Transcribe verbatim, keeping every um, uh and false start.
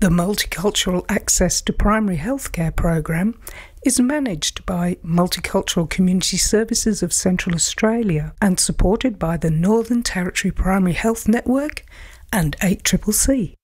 The Multicultural Access to Primary Healthcare programme is managed by Multicultural Community Services of Central Australia and supported by the Northern Territory Primary Health Network and eight C C C.